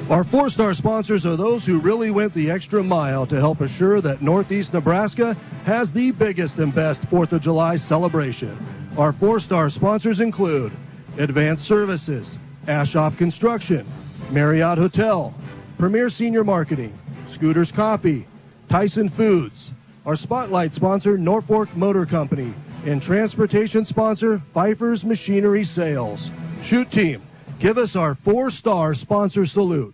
Our four-star sponsors are those who really went the extra mile to help assure that Northeast Nebraska has the biggest and best 4th of July celebration. Our four-star sponsors include Advanced Services, Ashoff Construction, Marriott Hotel, Premier Senior Marketing, Scooters Coffee, Tyson Foods, our spotlight sponsor, Norfolk Motor Company, and transportation sponsor, Pfeiffer's Machinery Sales. Shoot team, give us our four-star sponsor salute.